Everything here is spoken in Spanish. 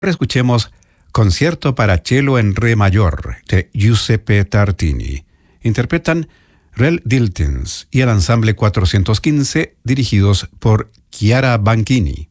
Ahora escuchemos Concierto para cello en re mayor de Giuseppe Tartini. Interpretan Rel Diltens y el ensamble 415 dirigidos por Chiara Banchini.